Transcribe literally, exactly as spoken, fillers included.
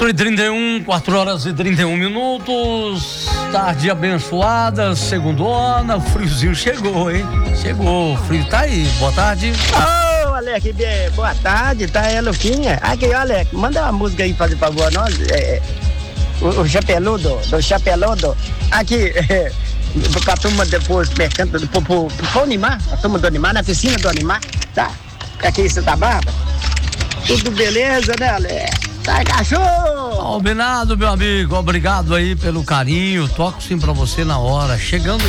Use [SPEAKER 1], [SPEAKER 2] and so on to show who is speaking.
[SPEAKER 1] quatro e trinta e um, quatro horas e trinta e um minutos. Tarde abençoada, segundona, o friozinho chegou, hein? Chegou, o frio tá aí. Boa tarde.
[SPEAKER 2] Ô, oh, Alex, boa tarde, tá aí, Luquinha. Aqui, Alex, manda uma música aí, fazer favor, nós. É, o, o Chapeludo, do Chapeludo. Aqui, é, pra turma depois, mercante, pro, pro, pro, pro Animar, a turma do Animar, na piscina do Animar, tá? Aqui em Santa Bárbara. Tudo beleza, né, Alex? Tá, cachorro!
[SPEAKER 1] Combinado, meu amigo. Obrigado aí pelo carinho. Toco sim pra você na hora. Chegando